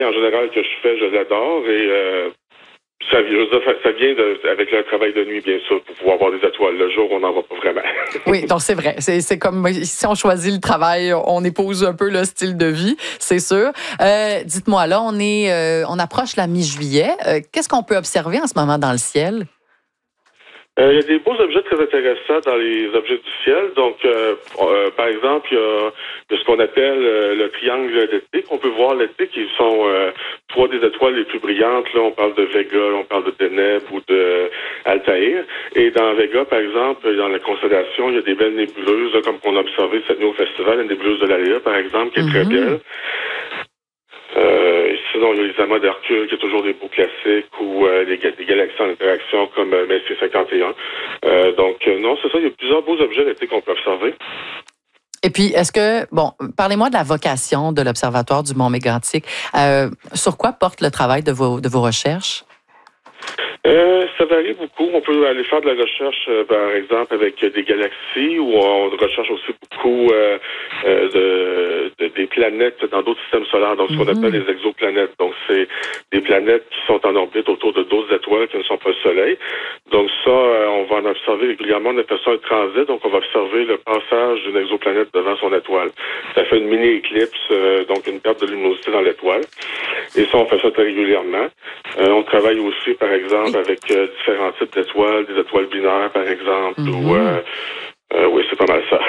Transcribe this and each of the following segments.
en général que je fais, je l'adore et ça vient avec le travail de nuit, bien sûr, pour pouvoir voir des étoiles. Le jour, on n'en voit pas vraiment. Oui, donc c'est vrai. C'est comme si on choisit le travail, on épouse un peu le style de vie, c'est sûr. Dites-moi, là, on approche la mi-juillet. Qu'est-ce qu'on peut observer en ce moment dans le ciel? Il y a des beaux objets très intéressants dans les objets du ciel. Donc, par exemple, il y a ce qu'on appelle le triangle d'été qu'on peut voir l'été, qui sont trois des étoiles les plus brillantes. Là, on parle de Vega, on parle de Deneb ou de Altaïr. Et dans Vega, par exemple, dans la constellation, il y a des belles nébuleuses, là, comme qu'on a observé cette nuit au festival, la nébuleuse de l'Aléa, par exemple, qui est très belle. Sinon, il y a les amas d'Hercule, qui est toujours des beaux classiques, ou des galaxies en interaction comme Messier 51. Donc, non, c'est ça, il y a plusieurs beaux objets d'été qu'on peut observer. Et puis, parlez-moi de la vocation de l'Observatoire du Mont Mégantic. Sur quoi porte le travail de vos recherches? Ça varie beaucoup. On peut aller faire de la recherche, par exemple, avec des galaxies, où on recherche aussi beaucoup des planètes dans d'autres systèmes solaires, donc ce qu'on appelle les exoplanètes. Donc, c'est des planètes qui sont en orbite autour de d'autres étoiles qui ne sont pas le Soleil. Donc ça, on va en observer régulièrement. On appelle ça un transit, donc on va observer le passage d'une exoplanète devant son étoile. Ça fait une mini-éclipse, donc une perte de luminosité dans l'étoile. Et ça, on fait ça très régulièrement. On travaille aussi, par exemple, avec différents types d'étoiles, des étoiles binaires, par exemple, ou oui, c'est pas mal ça.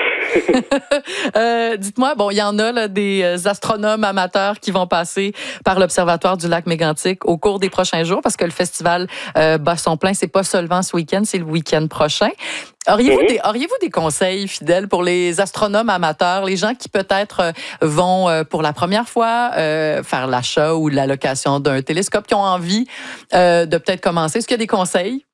Dites-moi, il y en a là, des astronomes amateurs qui vont passer par l'Observatoire du lac Mégantic au cours des prochains jours, parce que le festival bat son plein, c'est pas seulement ce week-end, c'est le week-end prochain. Auriez-vous des conseils fidèles pour les astronomes amateurs, les gens qui peut-être vont pour la première fois faire l'achat ou la location d'un télescope, qui ont envie de peut-être commencer? Est-ce qu'il y a des conseils?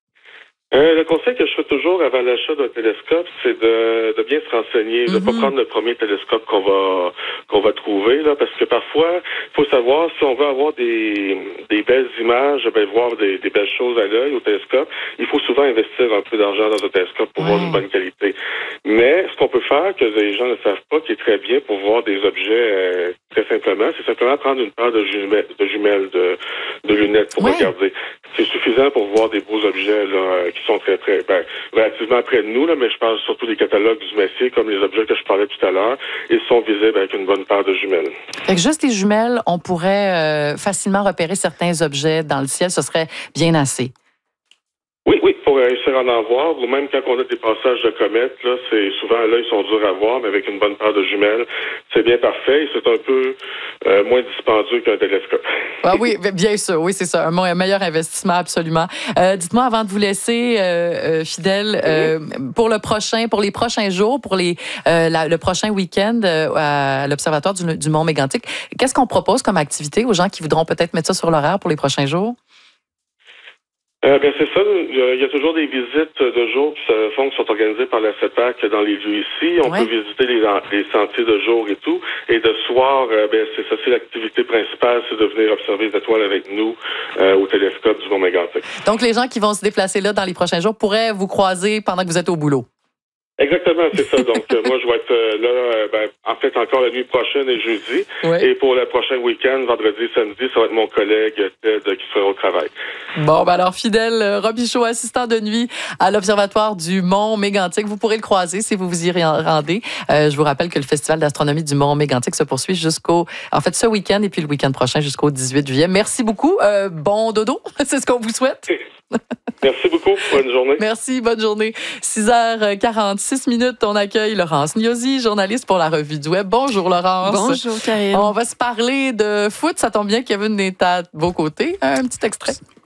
Le conseil que je fais toujours avant l'achat d'un télescope, c'est de bien se renseigner, de pas prendre le premier télescope qu'on va trouver, là, parce que parfois, il faut savoir, si on veut avoir des belles images, voir des belles choses à l'œil au télescope, il faut souvent investir un peu d'argent dans un télescope pour voir une bonne qualité. Mais ce qu'on peut faire, que les gens ne savent pas, qui est très bien pour voir des objets très simplement, c'est simplement prendre une paire de jumelles, de lunettes pour regarder. C'est suffisant pour voir des beaux objets là, qui sont très, très, relativement près de nous, là, mais je parle surtout des catalogues du Messier, comme les objets que je parlais tout à l'heure. Ils sont visibles avec une bonne paire de jumelles. Fait que juste les jumelles, on pourrait facilement repérer certains objets dans le ciel. Ce serait bien assez. Oui, pour réussir à en voir, ou même quand on a des passages de comètes, là, c'est souvent là, ils sont durs à voir, mais avec une bonne paire de jumelles, c'est bien parfait et c'est un peu moins dispendieux qu'un télescope. Ah oui, bien sûr, oui, c'est ça, un meilleur investissement, absolument. Dites-moi, avant de vous laisser, Fidèle, pour les prochains jours, pour le prochain week-end à l'Observatoire du Mont Mégantic, qu'est-ce qu'on propose comme activité aux gens qui voudront peut-être mettre ça sur l'horaire pour les prochains jours? Bien, c'est ça. Il y a toujours des visites de jour qui sont organisées par la CEPAC dans les lieux ici. On peut visiter les sentiers de jour et tout. Et de soir, c'est ça, c'est l'activité principale, c'est de venir observer les étoiles avec nous au télescope du Mont Mégantic. Donc, les gens qui vont se déplacer là dans les prochains jours pourraient vous croiser pendant que vous êtes au boulot. Exactement, c'est ça. Donc, moi, je vais être là, en fait, encore la nuit prochaine et jeudi. Et pour le prochain week-end, vendredi et samedi, ça va être mon collègue Ted qui sera au travail. Bon, alors, Fidèle Robichaud, assistant de nuit à l'Observatoire du Mont Mégantic. Vous pourrez le croiser si vous vous y rendez. Je vous rappelle que le Festival d'astronomie du Mont Mégantic se poursuit ce week-end et puis le week-end prochain jusqu'au 18 juillet. Merci beaucoup. Bon dodo, c'est ce qu'on vous souhaite. Merci beaucoup. Bonne journée. Merci. Bonne journée. 6h46. On accueille Laurence Gnosi, journaliste pour la Revue du Web. Bonjour, Laurence. Bonjour, Karine. On va se parler de foot. Ça tombe bien, Kevin est à vos côtés. Un petit extrait.